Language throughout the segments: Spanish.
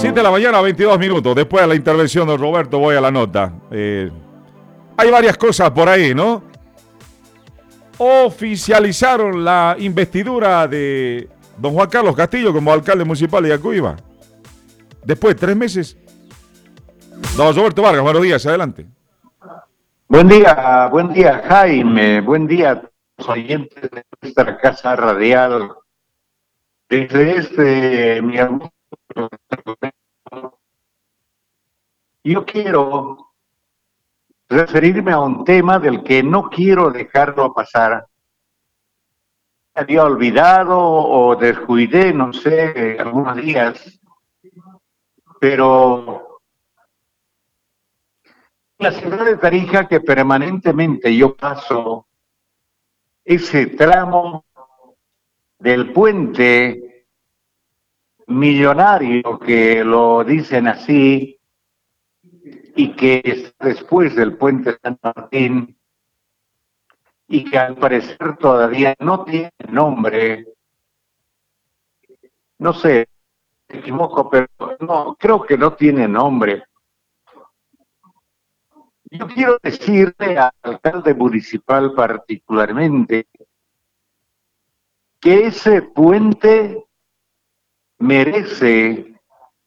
7 de la mañana, 22 minutos. Después de la intervención de Roberto voy a la nota. Hay varias cosas por ahí, ¿no? Oficializaron la investidura de don Juan Carlos Castillo como alcalde municipal de Yacuiba. Después de 3 meses. Don Roberto Vargas, buenos días, adelante. Buen día Jaime, buen día a los oyentes de nuestra casa radial. Desde mi hermoso, yo quiero referirme a un tema del que no quiero dejarlo pasar. Había olvidado o descuidé, no sé, algunos días, pero la ciudad de Tarija, que permanentemente yo paso ese tramo del puente millonario, que lo dicen así, y que es después del puente San Martín, y que al parecer todavía no tiene nombre. No sé, me equivoco, pero no, creo que no tiene nombre. Yo quiero decirle al alcalde municipal particularmente que ese puente merece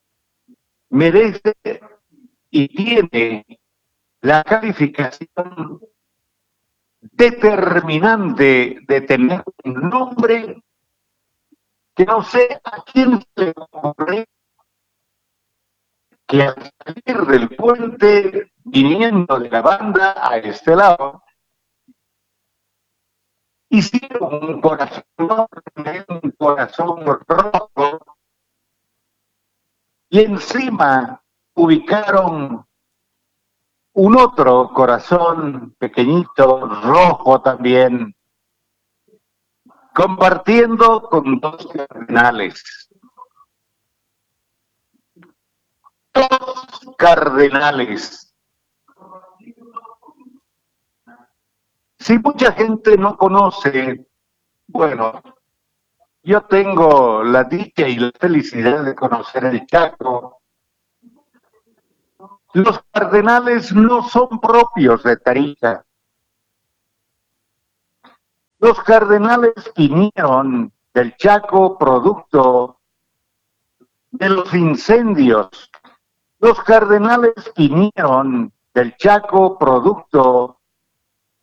y tiene la calificación determinante de tener un nombre que no sé a quién se le ocurre que al salir del puente, viniendo de la banda a este lado, hicieron un corazón rojo, y encima ubicaron un otro corazón pequeñito, rojo también, compartiendo con 2 cardenales. 2 cardenales. Si mucha gente no conoce, bueno, yo tengo la dicha y la felicidad de conocer el Chaco. Los cardenales no son propios de Tarija. Los cardenales vinieron del Chaco producto de los incendios. Los cardenales vinieron del Chaco producto